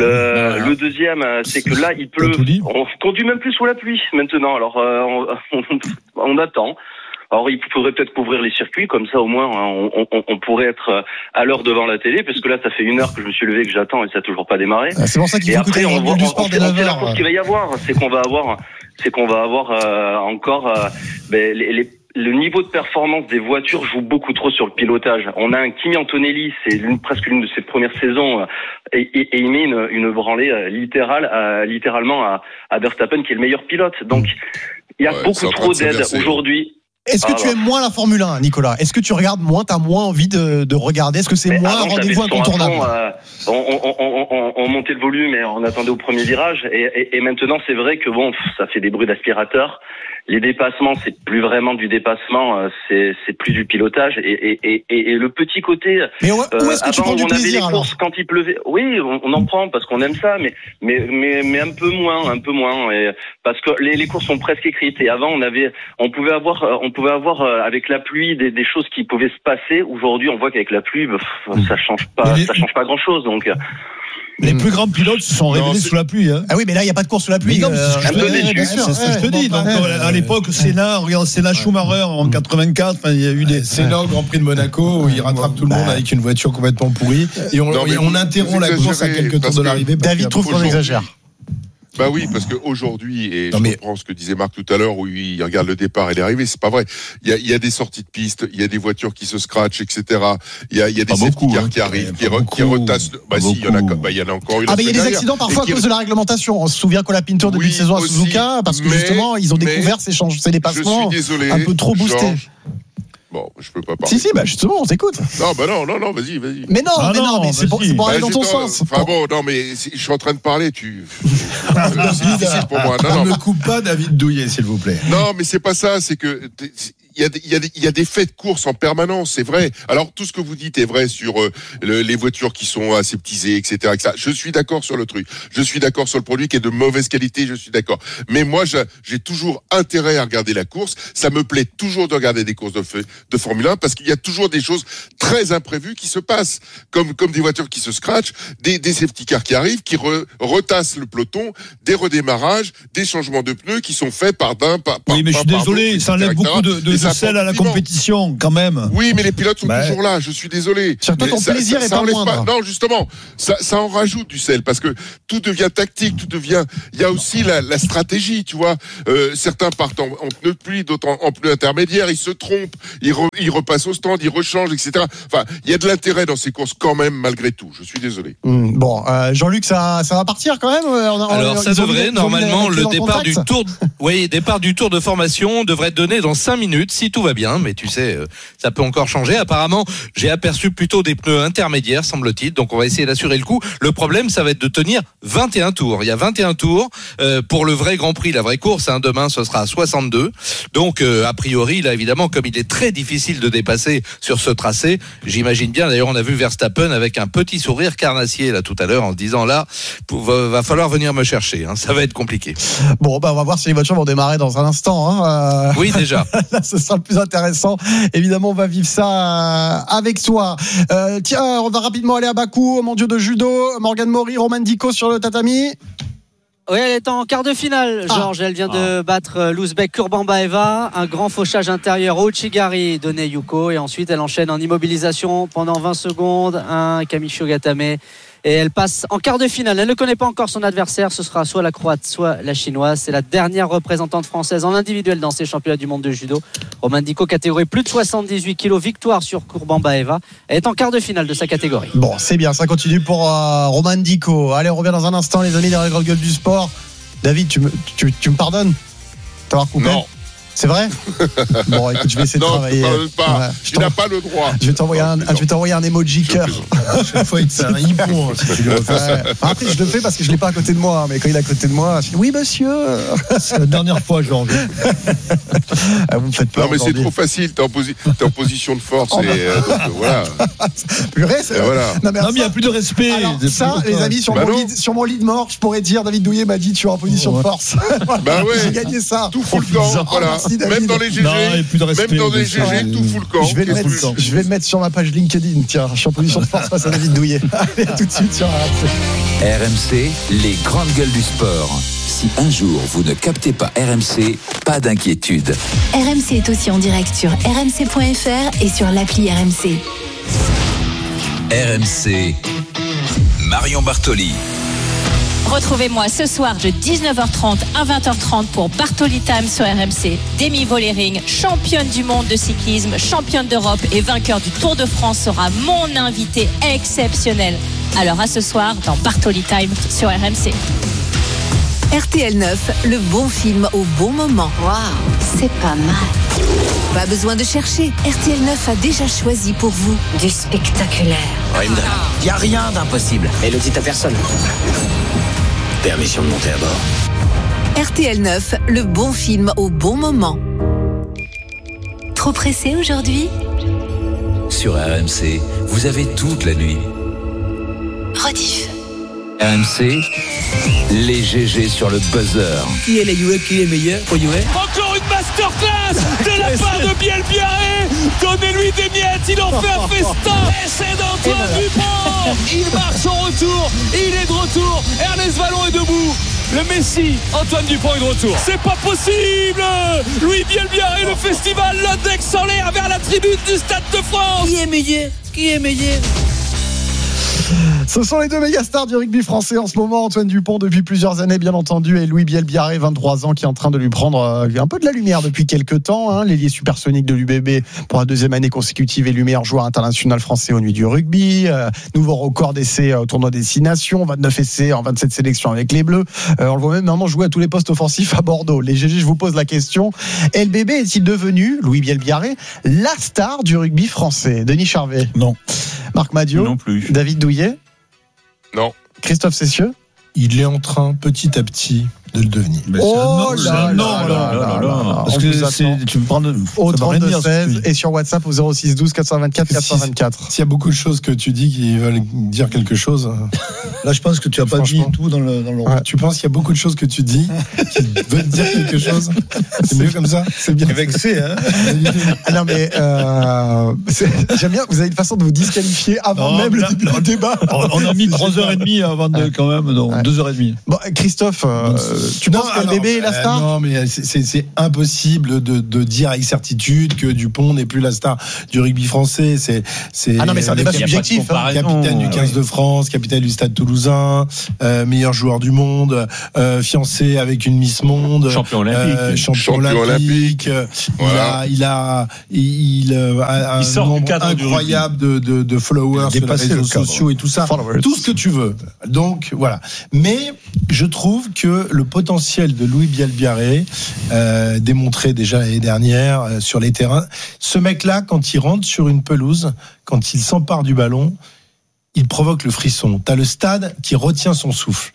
Le deuxième, c'est que là, il pleut. On conduit même plus sous la pluie maintenant. Alors, on attend. Alors, il faudrait peut-être couvrir les circuits, comme ça, au moins, on pourrait être à l'heure devant la télé, parce que là, ça fait 1 heure que je me suis levé, que j'attends, et ça n'a toujours pas démarré. C'est pour ça qu'il faut écouter le du sport des 9 heures. La course qu'il va y avoir, c'est qu'on va avoir encore le niveau de performance des voitures joue beaucoup trop sur le pilotage. On a un Kimi Antonelli, c'est presque l'une de ses premières saisons, et il met une branlée littéralement à Verstappen, qui est le meilleur pilote. Donc, il y a beaucoup trop d'aides aujourd'hui. Est-ce que tu aimes moins la Formule 1, Nicolas? Est-ce que tu regardes moins, t'as moins envie de regarder? Est-ce que c'est moins un rendez-vous incontournable? On montait le volume et on attendait au premier virage. Et maintenant, c'est vrai que ça fait des bruits d'aspirateur. Les dépassements, c'est plus vraiment du dépassement, c'est plus du pilotage. Et le petit côté. Mais où est-ce que tu prends du plaisir, avait les courses quand il pleuvait. Oui, on en prend parce qu'on aime ça, mais un peu moins. Et parce que les courses sont presque écrites. Et avant, on pouvait avoir avec la pluie des choses qui pouvaient se passer. Aujourd'hui, on voit qu'avec la pluie, ça change pas grand-chose. Donc. Les plus grands pilotes se sont révélés sous la pluie. Hein. Ah oui, mais là, il n'y a pas de course sous la pluie. C'est ce que je te dis. Donc, à l'époque, Senna, regarde Senna Schumacher en 84, il y a eu des. Senna au Grand Prix de Monaco, où il rattrape tout le monde avec une voiture complètement pourrie. Et on interrompt la course à quelques tours de l'arrivée. David trouve qu'on exagère. Bah oui, parce qu'aujourd'hui, et je reprends ce que disait Marc tout à l'heure, où il regarde le départ et l'arrivée, c'est pas vrai. Il y a des sorties de piste, il y a des voitures qui se scratchent, etc. Il y a des safety cars qui arrivent, qui retassent. Bah si, il y en a encore une. Ah, mais il y a des accidents parfois à cause de la réglementation. On se souvient qu'on l'a Pinto début de saison à Suzuka, parce que justement, ils ont découvert ces dépassements un peu trop boostés. Bon, je peux pas parler. Si, bah justement, on t'écoute. Non, vas-y. Mais non, c'est pour aller dans ton sens. Enfin bon, non, mais je suis en train de parler, c'est difficile pour moi. Non. Ne coupe pas David Douillet, s'il vous plaît. Non, mais c'est pas ça, c'est que il y a des faits de course en permanence, c'est vrai. Alors tout ce que vous dites est vrai sur les voitures qui sont aseptisées, etc., etc. Je suis d'accord sur le truc. Je suis d'accord sur le produit qui est de mauvaise qualité. Je suis d'accord. Mais moi, j'ai toujours intérêt à regarder la course. Ça me plaît toujours de regarder des courses de Formule 1 parce qu'il y a toujours des choses très imprévues qui se passent, comme des voitures qui se scratchent, des safety cars qui arrivent, qui retassent le peloton, des redémarrages, des changements de pneus qui sont faits par oui, mais je suis désolé, ça enlève beaucoup de sel à la compétition, quand même. Oui, mais les pilotes sont toujours là, je suis désolé. Surtout ton plaisir est pas moindre. Non, justement, ça en rajoute du sel, parce que tout devient tactique, il y a aussi la stratégie, tu vois. Certains partent en pneus de pluie, d'autres en pneus intermédiaires, ils se trompent, ils repassent au stand, ils rechangent, etc. Enfin, il y a de l'intérêt dans ces courses quand même, malgré tout. Je suis désolé. Bon, Jean-Luc, ça va partir quand même. Alors ça devrait, normalement, le départ du tour de formation devrait être donné dans 5 minutes, si tout va bien, mais tu sais, ça peut encore changer. Apparemment, j'ai aperçu plutôt des pneus intermédiaires, semble-t-il, donc on va essayer d'assurer le coup. Le problème, ça va être de tenir 21 tours. Il y a 21 tours pour le vrai Grand Prix, la vraie course. Demain, ce sera à 62. Donc, a priori, là, évidemment, comme il est très difficile de dépasser sur ce tracé, j'imagine bien, d'ailleurs, on a vu Verstappen avec un petit sourire carnassier, là, tout à l'heure, en se disant, là, va falloir venir me chercher, ça va être compliqué. Bon, on va voir si les voitures vont démarrer dans un instant. Oui, déjà. Là, ce sera le plus intéressant. Évidemment, on va vivre ça avec toi. Tiens, on va rapidement aller à Bakou, mondiaux de judo. Morgane Maury, Roman Dico sur le tatami. Oui, elle est en quart de finale, Georges. Elle vient de battre l'Ouzbek Kurbanbaeva. Un grand fauchage intérieur au Chigari donné Yuko. Et ensuite, elle enchaîne en immobilisation pendant 20 secondes. Un Kamisho Gatame. Et elle passe en quart de finale. Elle ne connaît pas encore son adversaire. Ce sera soit la Croate, soit la Chinoise. C'est la dernière représentante française en individuel dans ces championnats du monde de judo. Roman Dico, catégorie plus de 78 kilos. Victoire sur Kurbanbaeva. Elle est en quart de finale de sa catégorie. Bon, c'est bien. Ça continue pour Roman Dico. Allez, on revient dans un instant, les amis, dans la grande gueule du sport. David, tu me pardonnes d'avoir coupé? Non. C'est vrai? Bon, écoute, je vais essayer de travailler. Non, pas. Tu n'as pas le droit. Je vais t'envoyer un emoji cœur. Chaque fois, c'est un hippon. Après, je le fais parce que je l'ai pas à côté de moi. Mais quand il est à côté de moi, je dis oui, monsieur. C'est la dernière fois, Georges. Vous me faites peur. Non, mais c'est trop facile. T'es en position de force. Donc, voilà. Voilà. Non, mais il n'y a plus de respect. Alors, ça, les amis, sur mon lit de mort, je pourrais dire David Douillet m'a dit tu es en position de force. Bah ouais. J'ai gagné ça. Tout fout le camp. Voilà. Même dans les GG, tout fout le camp. Je vais le mettre sur ma page LinkedIn. Tiens, je suis en position de force face à David Douillet. Allez, tout de suite sur RMC. RMC, les grandes gueules du sport. Si un jour vous ne captez pas RMC, pas d'inquiétude. RMC est aussi en direct sur rmc.fr et sur l'appli RMC. RMC, Marion Bartoli. Retrouvez-moi ce soir de 19h30 à 20h30 pour Bartoli Time sur RMC. Demi Vollering, championne du monde de cyclisme, championne d'Europe et vainqueur du Tour de France, sera mon invité exceptionnel. Alors à ce soir dans Bartoli Time sur RMC. RTL 9, le bon film au bon moment. Waouh, c'est pas mal. Pas besoin de chercher. RTL 9 a déjà choisi pour vous du spectaculaire. Il n'y a rien d'impossible. Et le dit à personne. Permission de monter à bord. RTL 9, le bon film au bon moment. Trop pressé aujourd'hui? Sur RMC, vous avez toute la nuit. Rediff. RMC, les GG sur le buzzer. Qui est le UA qui est meilleur pour UA? Encore une masterclass de la part de Biel Biarré. Donnez-lui des miettes, il en fait un festin. Et c'est d'Antoine Dupont. Il marque son retour, il est de retour. Ernest Vallon est debout. Le Messi, Antoine Dupont est de retour. C'est pas possible. Louis Biel Biarré, le festival, l'index en l'air vers la tribune du Stade de France. Qui est meilleur? Ce sont les deux mégastars du rugby français en ce moment. Antoine Dupont depuis plusieurs années, bien entendu, et Louis Bielbiarré, 23 ans, qui est en train de lui prendre un peu de la lumière depuis quelques temps. L'ailier supersonique de l'UBB pour la deuxième année consécutive élu meilleur joueur international français aux Nuits du rugby. Nouveau record d'essais au tournoi Destination, 29 essais en 27 sélections avec les Bleus. On le voit même maintenant jouer à tous les postes offensifs à Bordeaux. Les GG, je vous pose la question. LBB est-il devenu, Louis Bielbiarré, la star du rugby français? Denis Charvet? Non. Marc Madiot? Non plus. David Douillet? Non. Christophe Cessieux? Il est en train, petit à petit, de le devenir. Oh là là. Parce que tu me prends au 32-16 et sur WhatsApp au 06 12 424 424. S'il y a beaucoup de choses que tu dis qui veulent dire quelque chose. Là, je pense que tu n'as pas dit tout dans le. Ouais, tu penses qu'il y a beaucoup de choses que tu dis qui veulent dire quelque chose? C'est mieux comme ça? C'est bien vexé, hein? Non, mais j'aime bien, vous avez une façon de vous disqualifier avant même le début du débat. On a mis 3h30 avant quand même, donc 2h30. Bon, Christophe, tu penses que le bébé est la star? Non, mais c'est impossible de dire avec certitude que Dupont n'est plus la star du rugby français. Ah non, mais c'est un débat subjectif. Capitaine du 15 de France, capitaine du Stade Toulousain, meilleur joueur du monde, fiancé avec une Miss Monde, champion olympique. Voilà. Il a un nombre incroyable de followers sur les réseaux sociaux et tout ça. Tout ce que tu veux. Donc voilà. Mais je trouve que le potentiel de Louis Bielbiarré, démontré déjà l'année dernière sur les terrains, ce mec-là, quand il rentre sur une pelouse, quand il s'empare du ballon, il provoque le frisson. T'as le stade qui retient son souffle.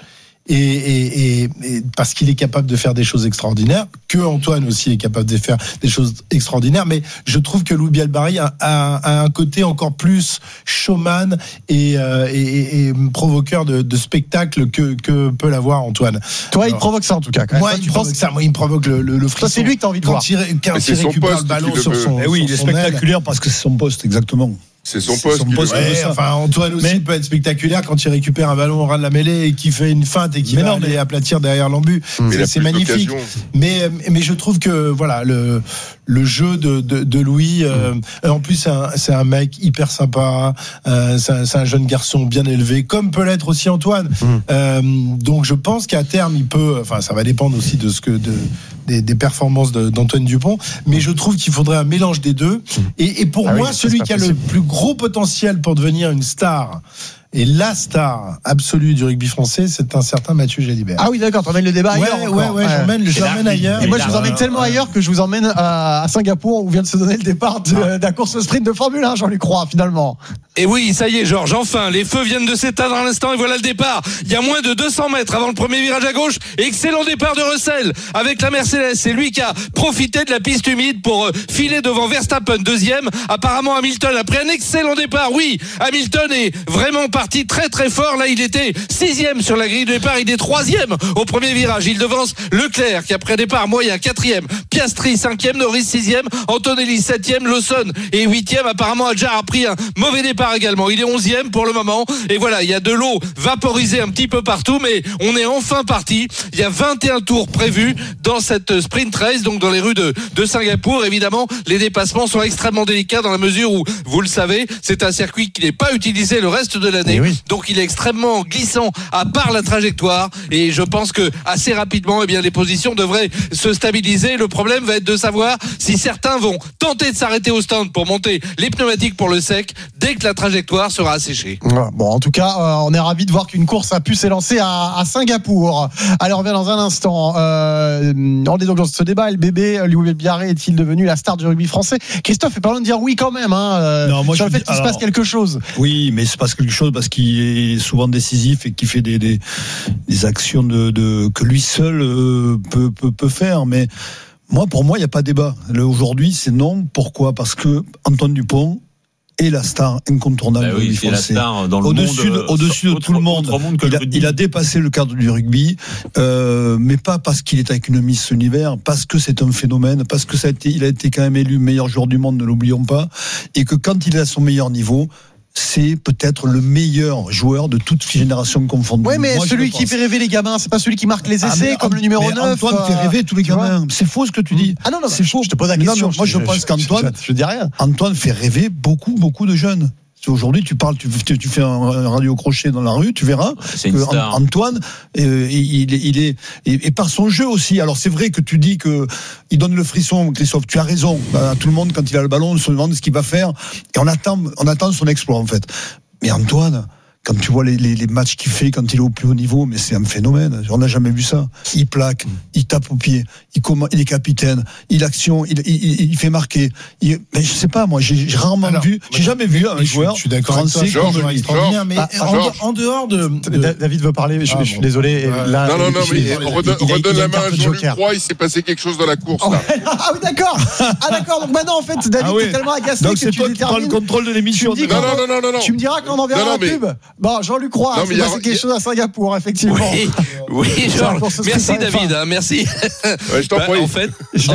Et parce qu'il est capable de faire des choses extraordinaires, que Antoine aussi est capable de faire des choses extraordinaires, mais je trouve que Louis Bielbiarré a un côté encore plus showman et provoqueur de spectacle que peut l'avoir Antoine. Toi, il provoque ça en tout cas. Moi, il me provoque le frisson. Toi, c'est lui que t'as envie de voir. Quand il récupère le ballon sur son. Oui, il est spectaculaire parce que c'est son poste, exactement. C'est son poste. Enfin, Antoine aussi peut être spectaculaire quand il récupère un ballon au ras de la mêlée et qui fait une feinte et qui va aller aplatir derrière l'embu. C'est magnifique. Mais je trouve que voilà le jeu de Louis. En plus, c'est un mec hyper sympa. C'est un jeune garçon bien élevé, comme peut l'être aussi Antoine. Donc, je pense qu'à terme, il peut. Enfin, ça va dépendre aussi des performances d'Antoine Dupont. Mais je trouve qu'il faudrait un mélange des deux. Et pour moi, celui qui a le plus gros potentiel pour devenir une star et la star absolue du rugby français, c'est un certain Mathieu Jalibert. Ah oui, d'accord, t'emmènes le débat ailleurs. Ouais, j'emmène ailleurs. Et moi, je vous emmène tellement ailleurs que je vous emmène à Singapour où vient de se donner le départ de la course sprint de Formule 1, Jean-Luc Roy, finalement. Et oui, ça y est, Georges, enfin, les feux viennent de s'éteindre à l'instant et voilà le départ. Il y a moins de 200 mètres avant le premier virage à gauche. Excellent départ de Russell avec la Mercedes. C'est lui qui a profité de la piste humide pour filer devant Verstappen, deuxième. Apparemment, Hamilton, après un excellent départ, oui, Hamilton est vraiment parti très très fort. Là, il était 6e sur la grille de départ. Il est 3e au premier virage. Il devance Leclerc qui, après départ moyen, 4e. Piastri, 5e. Norris, 6e. Antonelli, 7e. Lawson est 8e. Apparemment, Adjar a pris un mauvais départ également. Il est 11e pour le moment. Et voilà, il y a de l'eau vaporisée un petit peu partout, mais on est enfin parti. Il y a 21 tours prévus dans cette sprint race, donc dans les rues de Singapour. Évidemment, les dépassements sont extrêmement délicats dans la mesure où, vous le savez, c'est un circuit qui n'est pas utilisé le reste de l'année. Oui. Donc il est extrêmement glissant à part la trajectoire. Et je pense que assez rapidement, eh bien, les positions devraient se stabiliser. Le problème va être de savoir si certains vont tenter de s'arrêter au stand pour monter les pneumatiques pour le sec dès que la trajectoire sera asséchée. Bon, en tout cas, on est ravis de voir qu'une course a pu s'élancer à Singapour. Allez, on revient dans un instant. On est donc dans ce débat. LBB, Louis Bielbiarré est-il devenu la star du rugby français? Christophe est pas loin de dire oui quand même. Non, moi, sur le fait qu'il se passe quelque chose. Oui, mais il se passe quelque chose parce qu'il est souvent décisif et qu'il fait des actions que lui seul peut faire. Mais pour moi, il n'y a pas de débat. Aujourd'hui, c'est non. Pourquoi? Parce que Antoine Dupont est la star incontournable du rugby français. Au-dessus de tout le monde. Il a dépassé le cadre du rugby, mais pas parce qu'il est avec une Miss Univers, parce que c'est un phénomène, parce que il a été quand même élu meilleur joueur du monde, ne l'oublions pas, et que quand il est à son meilleur niveau, c'est peut-être le meilleur joueur de toute génération confondue. Oui, mais celui qui fait rêver les gamins, c'est pas celui qui marque les essais, comme le numéro 9. Antoine fait rêver tous les gamins. C'est faux ce que tu dis. Ah non, c'est faux. Je te pose la question. Moi, je pense qu'Antoine, je dis rien. Antoine fait rêver beaucoup de jeunes. Aujourd'hui, tu fais un radio crochet dans la rue, tu verras que Antoine, il est par son jeu aussi. Alors c'est vrai que tu dis que il donne le frisson, Christophe. Tu as raison. Tout le monde, quand il a le ballon, on se demande ce qu'il va faire et on attend son exploit en fait. Mais Antoine, quand tu vois les matchs qu'il fait quand il est au plus haut niveau, mais c'est un phénomène. On n'a jamais vu ça. Il plaque, il tape au pied, il est capitaine, il action, il fait marquer. Mais je sais pas, moi, j'ai rarement vu, j'ai jamais vu un joueur français comme extraordinaire. Mais en dehors de David veut parler, je suis désolé. Là, non, mais redonne la main à Jean-Luc Roy, il s'est passé quelque chose dans la course là. Ah oui, d'accord. Donc maintenant, en fait, David, t'es tellement agacé que tu détermines. Prends le contrôle de l'émission. Non. Tu me diras quand on enverra la pub. Bon, Jean-Luc Roy, c'est passé quelque chose à Singapour, effectivement. Oui, Georges. Merci David, merci. Je t'en prie. En fait,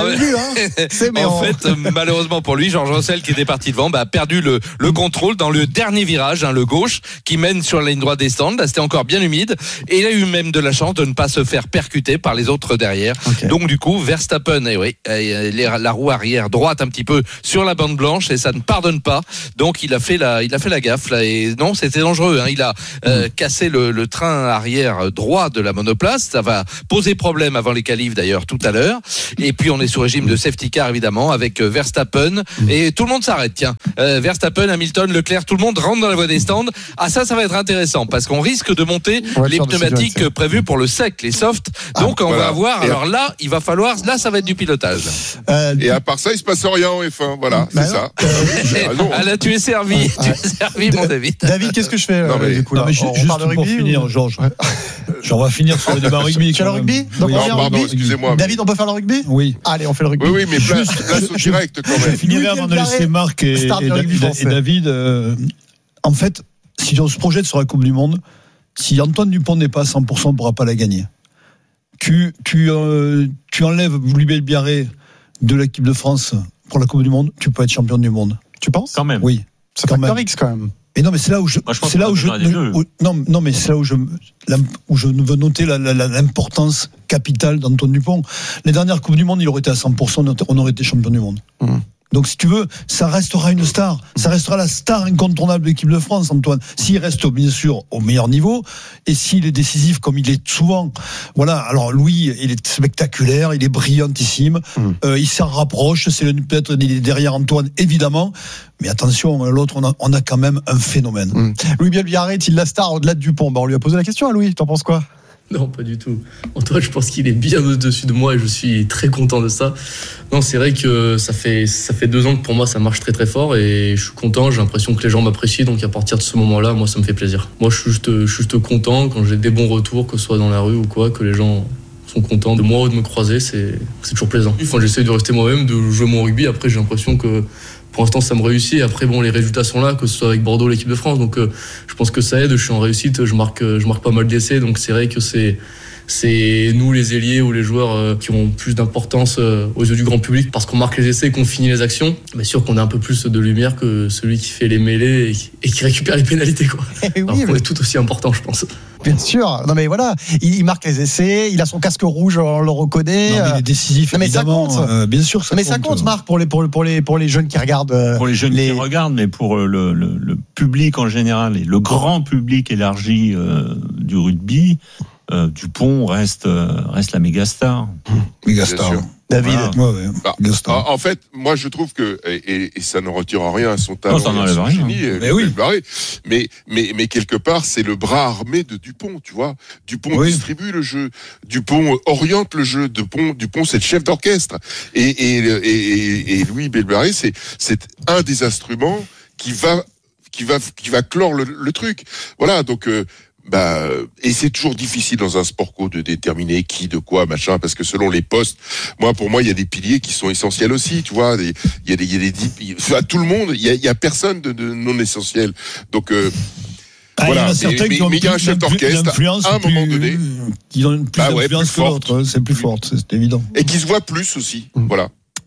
malheureusement pour lui, Georges Rossel qui était parti devant, a perdu le contrôle dans le dernier virage, le gauche, qui mène sur la ligne droite des stands. Là, c'était encore bien humide. Et il a eu même de la chance de ne pas se faire percuter par les autres derrière. Okay. Donc du coup, Verstappen, la roue arrière droite un petit peu sur la bande blanche et ça ne pardonne pas. Donc il a fait la gaffe là. Et non, c'était dangereux. Il a cassé le train arrière droit de la monoplace. Ça va poser problème avant les qualifs d'ailleurs tout à l'heure. Et puis on est sous régime de safety car évidemment avec Verstappen et tout le monde s'arrête. Tiens, Verstappen, Hamilton, Leclerc, tout le monde rentre dans la voie des stands. Ça va être intéressant parce qu'on risque de monter les pneumatiques prévus pour le sec, les softs. Donc on va avoir. Alors là, il va falloir. Là, ça va être du pilotage. Et à part ça, il se passe rien en F1. Voilà, c'est ça. Là, tu es servi. Tu es servi, mon David. David, qu'est-ce que je fais du coup là? On parle de rugby pour finir, Georges. On va finir sur le débat rugby. Tu as le rugby? Donc on pardon, excusez-moi. David, on peut faire le rugby? Oui. Allez, on fait le rugby. Oui, mais place au direct quand même. Je finirai avant de laisser Marc et David. En fait, si on se projette sur la Coupe du Monde, si Antoine Dupont n'est pas à 100%, on ne pourra pas la gagner. Tu enlèves Louis Biarré de l'équipe de France pour la Coupe du Monde, tu peux être champion du monde. Tu penses? Quand même. Oui. C'est facteur X quand même. Et non, mais c'est là où je veux noter l'importance capitale d'Antoine Dupont. Les dernières Coupes du Monde, il aurait été à 100%, on aurait été champion du monde. Donc, si tu veux, ça restera une star. Ça restera la star incontournable de l'équipe de France, Antoine. S'il reste, bien sûr, au meilleur niveau, et s'il est décisif, comme il est souvent. Voilà. Alors, Louis, il est spectaculaire, il est brillantissime. Il s'en rapproche. C'est peut-être derrière Antoine, évidemment. Mais attention, l'autre, on a quand même un phénomène. Louis Bielbiarré est-il la star au-delà de Dupont? On lui a posé la question à Louis. T'en penses quoi? Non, pas du tout. Antoine, je pense qu'il est bien au-dessus de moi et je suis très content de ça. Non, c'est vrai que ça fait 2 ans que pour moi ça marche très très fort et je suis content, j'ai l'impression que les gens m'apprécient, donc à partir de ce moment-là, moi ça me fait plaisir. Moi je suis juste content quand j'ai des bons retours, que ce soit dans la rue ou quoi, que les gens sont contents de moi ou de me croiser, c'est toujours plaisant. Enfin, j'essaie de rester moi-même, de jouer mon rugby, après j'ai l'impression que pour l'instant ça me réussit, après les résultats sont là, que ce soit avec Bordeaux, l'équipe de France, donc je pense que ça aide, je suis en réussite, je marque pas mal d'essais, donc c'est vrai que c'est nous les ailiers ou les joueurs qui ont plus d'importance aux yeux du grand public parce qu'on marque les essais et qu'on finit les actions. Mais sûr qu'on a un peu plus de lumière que celui qui fait les mêlées et qui récupère les pénalités, quoi. Alors qu'on est tout aussi important, je pense. Bien sûr. Non mais voilà, il marque les essais, il a son casque rouge, on le reconnaît. Non, mais il est décisif, non, mais évidemment. Ça compte. Bien sûr, ça mais compte. Ça compte, Marc, pour les jeunes qui regardent. Pour les jeunes qui regardent, mais pour le public en général et le grand public élargi du rugby. Dupont reste la méga star. Méga star. David. En fait, moi je trouve que et ça ne retire rien à son talent, non, ça n'enlève rien. Mais quelque part c'est le bras armé de Dupont, tu vois. Dupont distribue le jeu, Dupont oriente le jeu, Dupont c'est le chef d'orchestre. Et Louis Bielbiarré c'est un des instruments qui va clore le truc. Voilà, donc. Et c'est toujours difficile dans un sport co de déterminer qui, de quoi, machin, parce que selon les postes, pour moi, il y a des piliers qui sont essentiels aussi, tu vois. Il y a tout le monde, il y a personne de non essentiel. Donc, voilà. Mais il y a un chef d'orchestre, à un moment donné, qui ont plus d'influence que l'autre, c'est plus fort, c'est évident. Et qui se voit plus aussi, voilà.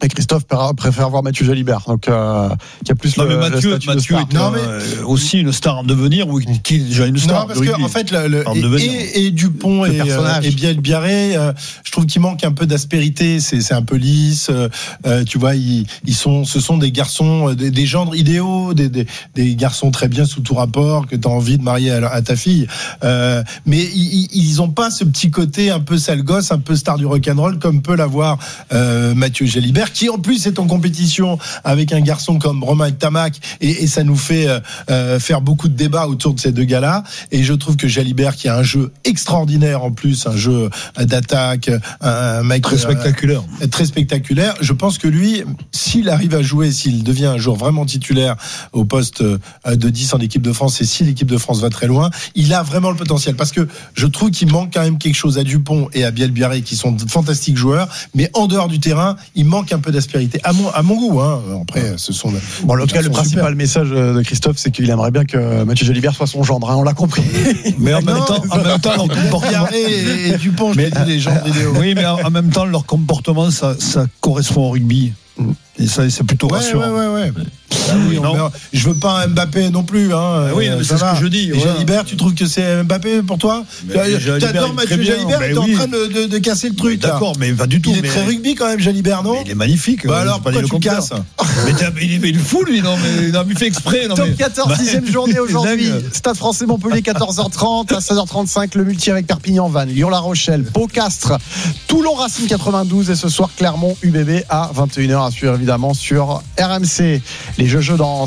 Et Christophe préfère voir Mathieu Jalibert, donc qui a plus non, le mais Mathieu est aussi une star en devenir, ou qui est déjà une star. Non, parce que en fait, et Dupont et Biel Biarré, je trouve qu'il manque un peu d'aspérité. C'est un peu lisse. Tu vois, ce sont des garçons, des gendres idéaux, des garçons très bien sous tout rapport que tu as envie de marier à ta fille. Mais ils ont pas ce petit côté un peu sale gosse, un peu star du rock'n'roll comme peut l'avoir Mathieu Jalibert, qui en plus est en compétition avec un garçon comme Romain Tamac, et ça nous fait faire beaucoup de débats autour de ces deux gars-là. Et je trouve que Jalibert, qui a un jeu extraordinaire en plus, un jeu d'attaque, un mec très spectaculaire, très spectaculaire. Je pense que lui, s'il arrive à jouer, s'il devient un joueur vraiment titulaire au poste de 10 en équipe de France, et si l'équipe de France va très loin, il a vraiment le potentiel. Parce que je trouve qu'il manque quand même quelque chose à Dupont et à Biel Biarré, qui sont de fantastiques joueurs, mais en dehors du terrain, il manque un peu d'aspérité, à mon goût. Après, ce sont bon, en tout cas, le principal message de Christophe, c'est qu'il aimerait bien que Mathieu Jalibert soit son gendre, on l'a compris. Mais en même temps, leur comportement et Dupont, je l'ai dit, les gendres idéaux. Oui, mais en même temps, leur comportement, ça correspond au rugby. Et ça, c'est plutôt rassurant. Ouais. Oui, je veux pas un Mbappé non plus. Oui, mais c'est ce que je dis. Et Jalibert, tu trouves que c'est Mbappé pour toi? Tu adores Mathieu Jalibert, t'es en train de casser le truc. D'accord, mais pas du tout. Il est très rugby quand même, Jalibert, non? Il est magnifique. Alors pourquoi tu le casses? Mais il est fou, lui, non? Mais il fait exprès. Top 14, 6ème journée aujourd'hui. Stade Français Montpellier, 14h30. À 16h35, le multi avec Perpignan-Vannes, Lyon-La Rochelle, Pau-Castres, Toulon-Racing 92. Et ce soir, Clermont-UBB à 21h, à suivre évidemment sur RMC. Les jeux dans